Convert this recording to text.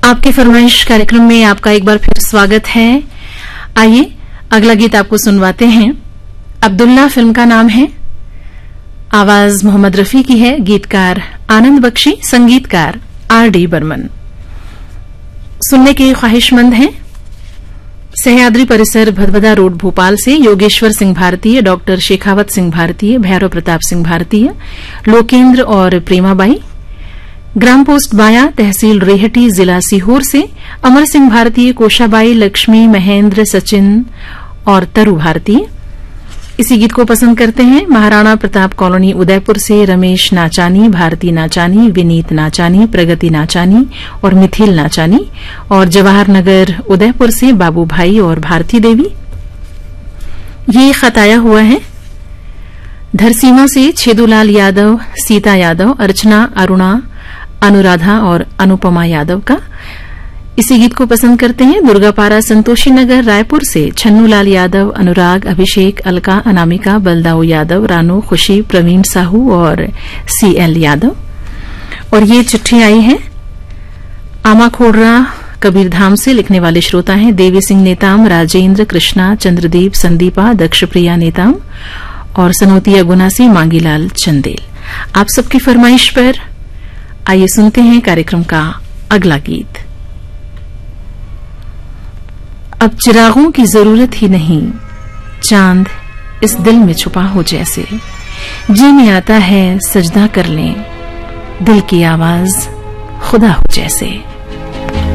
आपकी फरमाइश कार्यक्रम में आपका एक बार फिर स्वागत है। आइए अगला गीत आपको सुनवाते हैं। अब्दुल्ला फिल्म का नाम है। आवाज मोहम्मद रफी की है, गीतकार आनंद बख्शी, संगीतकार आर.डी. बर्मन। सुनने के ख्वाहिशमंद हैं सह्याद्री परिसर भदभदा रोड भोपाल से योगेश्वर सिंह भारतीय, डॉक्टर शेखावत सिंह भारतीय, भैरव प्रताप सिंह भारतीय, लोकेंद्र और प्रेमाबाई। ग्राम पोस्ट बाया, तहसील रेहटी, जिला सीहोर से अमर सिंह भारतीय, कोशाबाई, लक्ष्मी, महेंद्र, सचिन और तरु भारतीय। इसी गीत को पसंद करते हैं महाराणा प्रताप कॉलोनी उदयपुर से रमेश नाचानी, भारती नाचानी, विनीत नाचानी, प्रगति नाचानी और मिथिल नाचानी, और जवाहर नगर उदयपुर से बाबू भाई और भारती देवी। ये खत आया हुआ है धरसीमा से छेदूलाल यादव, सीता यादव, अर्चना, अरुणा, अनुराधा और अनुपमा यादव का। इसी गीत को पसंद करते हैं दुर्गापारा संतोषी नगर रायपुर से छन्नूलाल यादव, अनुराग, अभिषेक, अलका, अनामिका, बलदाऊ यादव, रानू, खुशी, प्रवीण साहू और सीएल यादव। और ये चिट्ठी आई है आमा खोड़रा कबीरधाम से। लिखने वाले श्रोता हैं देवी सिंह नेताम, राजेंद्र, कृष्णा, चंद्रदीप, संदीपा, दक्षप्रिया नेताम और सनोतिया गुना से मांगीलाल चंदेल। आप सबकी फरमाइश पर आइए सुनते हैं कार्यक्रम का अगला गीत। अब चिरागों की जरूरत ही नहीं, चांद इस दिल में छुपा हो जैसे, जी में आता है सजदा कर लें, दिल की आवाज खुदा हो जैसे।